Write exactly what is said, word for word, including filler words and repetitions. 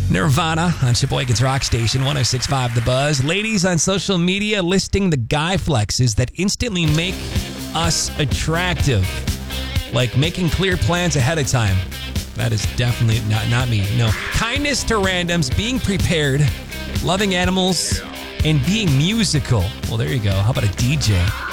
Nirvana on Sheboygan's Rock Station, one oh six point five The Buzz. Ladies on social media listing the guy flexes that instantly make us attractive. Like making clear plans ahead of time. That is definitely not, not me. No. Kindness to randoms, being prepared, loving animals, and being musical. Well, there you go. How about a D J?